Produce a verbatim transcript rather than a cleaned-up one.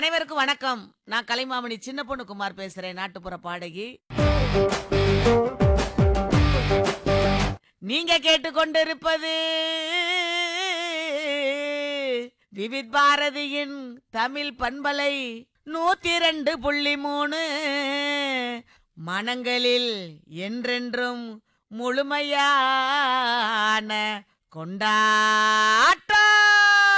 அனைவருக்கும் வணக்கம். நான் கலைமாமணி சின்ன பொண்ணு குமார் பேசுறேன், நாட்டுப்புற பாடகி. நீங்க கேட்டுக்கொண்டிருப்பது விவித் பாரதியின் தமிழ் பண்பலை நூத்தி ரெண்டு புள்ளி மூணு. மனங்களில் என்றென்றும் முழுமையான கொண்டாட்டம்.